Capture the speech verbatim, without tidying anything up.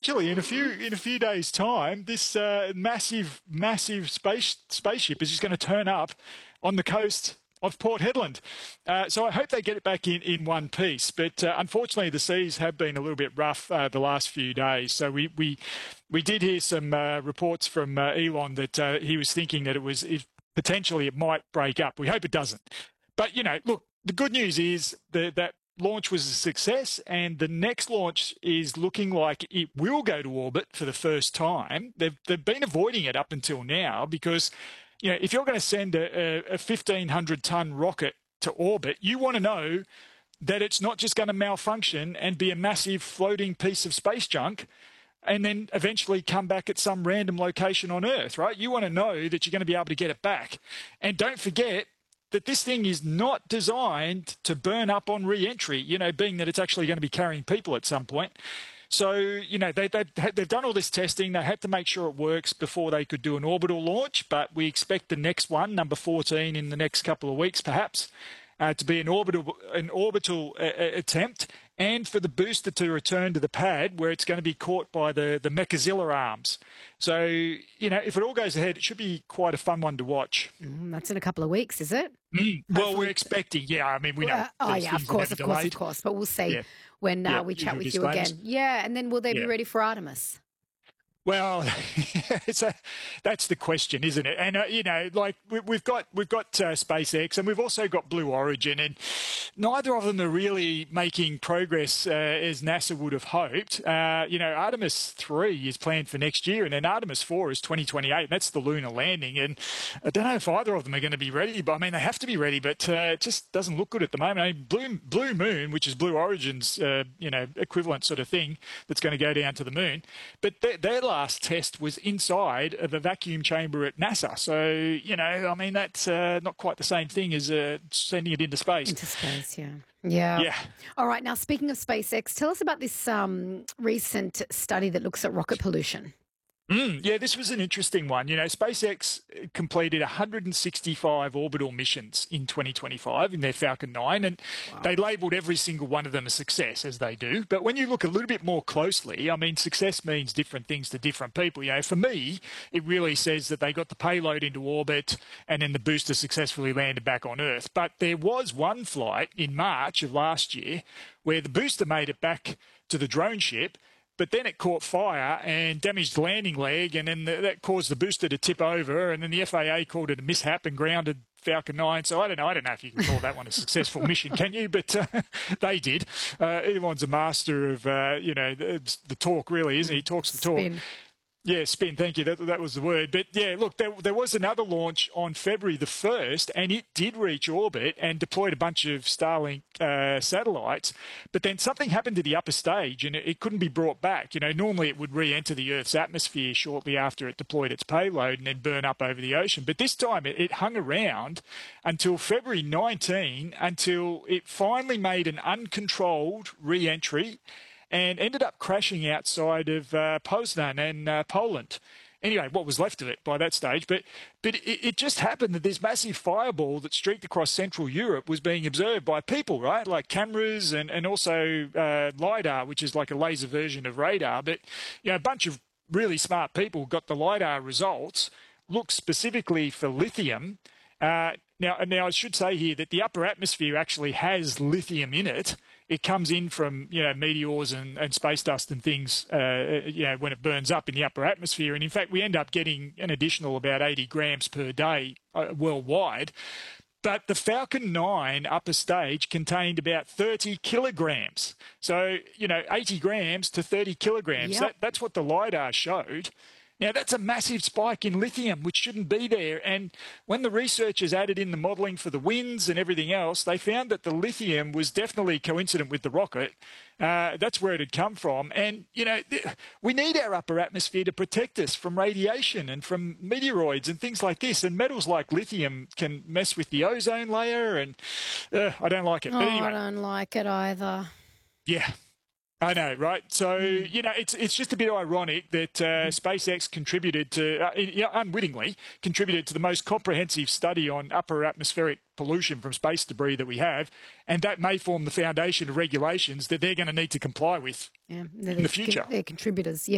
actually, in a few in a few days' time, this uh, massive, massive space spaceship is just going to turn up on the coast of Port Hedland. Uh, so I hope they get it back in, in one piece. But uh, unfortunately, the seas have been a little bit rough uh, the last few days. So we we, we did hear some uh, reports from uh, Elon that uh, he was thinking that it was if potentially it might break up. We hope it doesn't. But, you know, look, the good news is that that launch was a success, and the next launch is looking like it will go to orbit for the first time. They've, they've been avoiding it up until now because, you know, if you're going to send a, a fifteen hundred ton rocket to orbit, you want to know that it's not just going to malfunction and be a massive floating piece of space junk and then eventually come back at some random location on Earth, right? You want to know that you're going to be able to get it back. And don't forget that this thing is not designed to burn up on re-entry, you know, being that it's actually going to be carrying people at some point. So, you know, they, they've, they've done all this testing. They had to make sure it works before they could do an orbital launch, but we expect the next one, number fourteen, in the next couple of weeks, perhaps, uh, to be an orbital, an orbital uh, attempt, and for the booster to return to the pad where it's going to be caught by the, the Mechazilla arms. So, you know, if it all goes ahead, it should be quite a fun one to watch. Mm, that's in a couple of weeks, is it? Mm, well, we're expecting, yeah. I mean, we know. Uh, oh, yeah, of course, of course, of course. But we'll see yeah. when uh, yeah, we chat with you disclaimers. again. Yeah, and then will they yeah. be ready for Artemis? Well, it's a, that's the question, isn't it? And uh, you know, like we, we've got we've got uh, SpaceX, and we've also got Blue Origin, and neither of them are really making progress uh, as NASA would have hoped. Uh, you know, Artemis three is planned for next year, and then Artemis four is twenty twenty-eight. And that's the lunar landing, and I don't know if either of them are going to be ready. But I mean, they have to be ready, but uh, it just doesn't look good at the moment. I mean, Blue Blue Moon, which is Blue Origin's uh, you know equivalent sort of thing, that's going to go down to the moon, but they're, they're like last test was inside of a vacuum chamber at NASA. So, you know, I mean, that's uh, not quite the same thing as uh, sending it into space. Into space, yeah. Yeah. Yeah. All right. Now, speaking of SpaceX, tell us about this um, recent study that looks at rocket pollution. Mm, yeah, this was an interesting one. You know, SpaceX completed one hundred sixty-five orbital missions in twenty twenty-five in their Falcon nine, and wow. they labelled every single one of them a success, as they do. But when you look a little bit more closely, I mean, success means different things to different people. You know, for me, it really says that they got the payload into orbit and then the booster successfully landed back on Earth. But there was one flight in March of last year where the booster made it back to the drone ship, but then it caught fire and damaged the landing leg, and then the, that caused the booster to tip over, and then the F A A called it a mishap and grounded Falcon nine. So I don't know. I don't know if you can call that one a successful mission, can you? But uh, they did. Uh, Elon's a master of, uh, you know, the, the talk, really, isn't he? He talks the talk. Spin. Yeah, spin, thank you. That, that was the word. But, yeah, look, there, there was another launch on February the first, and it did reach orbit and deployed a bunch of Starlink uh, satellites. But then something happened to the upper stage, and it, it couldn't be brought back. You know, normally it would re-enter the Earth's atmosphere shortly after it deployed its payload and then burn up over the ocean. But this time it, it hung around until February nineteenth, until it finally made an uncontrolled re-entry and ended up crashing outside of uh, Poznan in uh, Poland. Anyway, what was left of it by that stage. But but it, it just happened that this massive fireball that streaked across Central Europe was being observed by people, right? Like cameras and, and also uh, LiDAR, which is like a laser version of radar. But, you know, a bunch of really smart people got the LiDAR results, looked specifically for lithium. Uh, now, now, I should say here that the upper atmosphere actually has lithium in it. It comes in from, you know, meteors and, and space dust and things, uh, you know, when it burns up in the upper atmosphere. And in fact, we end up getting an additional about eighty grams per day uh, worldwide. But the Falcon nine upper stage contained about thirty kilograms. So, you know, eighty grams to thirty kilograms. Yep. That, that's what the LiDAR showed. Now, that's a massive spike in lithium, which shouldn't be there. And when the researchers added in the modelling for the winds and everything else, they found that the lithium was definitely coincident with the rocket. Uh, that's where it had come from. And, you know, we need our upper atmosphere to protect us from radiation and from meteoroids and things like this. And metals like lithium can mess with the ozone layer, and uh, I don't like it. Oh, but anyway. I don't like it either. Yeah. I know, right? So, you know, it's it's just a bit ironic that uh, SpaceX contributed to, uh, you know, unwittingly, contributed to the most comprehensive study on upper atmospheric pollution from space debris that we have, and that may form the foundation of regulations that they're going to need to comply with yeah, in the future. They're contributors, yeah.